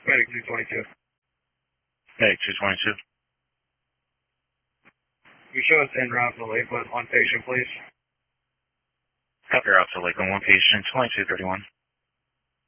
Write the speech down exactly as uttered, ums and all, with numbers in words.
Medic two twenty-two. Medic two twenty-two. You show us en route to Lakewood, one patient, please. Copy, route to Lakewood, one patient, twenty-two thirty-one.